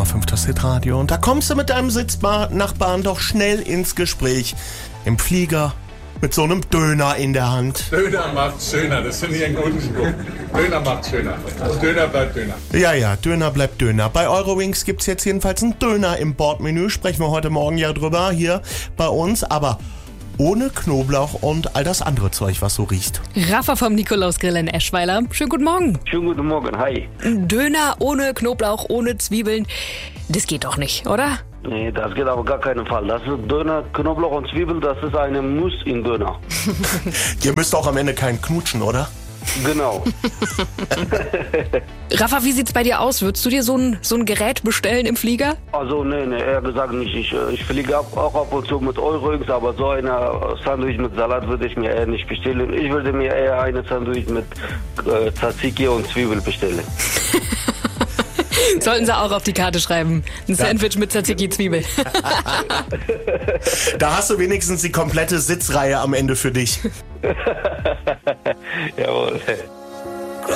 100,5 das Hitradio. Und da kommst du mit deinem Sitznachbarn doch schnell ins Gespräch. Im Flieger mit so einem Döner in der Hand. Döner macht schöner, das finde ich einen guten Spruch. Döner macht schöner. Also Döner bleibt Döner. Ja, Döner bleibt Döner. Bei Eurowings gibt's jetzt jedenfalls einen Döner im Bordmenü. Sprechen wir heute Morgen ja drüber hier bei uns. Aber ohne Knoblauch und all das andere Zeug, was so riecht. Rafa vom Nikolausgrill in Eschweiler. Schönen guten Morgen. Schönen guten Morgen, hi. Ein Döner ohne Knoblauch, ohne Zwiebeln. Das geht doch nicht, oder? Nee, das geht aber gar keinen Fall. Das ist Döner, Knoblauch und Zwiebel, das ist eine Muss in Döner. Ihr müsst auch am Ende keinen knutschen, oder? Genau. Rafa, wie sieht's bei dir aus? Würdest du dir so ein Gerät bestellen im Flieger? Also nee, eher gesagt nicht. Ich fliege auch ab und zu mit Eurowings, aber so eine Sandwich mit Salat würde ich mir eher nicht bestellen. Ich würde mir eher eine Sandwich mit Tzatziki und Zwiebel bestellen. Sollten sie auch auf die Karte schreiben. Ein Sandwich mit Tzatziki-Zwiebel. Da hast du wenigstens die komplette Sitzreihe am Ende für dich. Jawohl.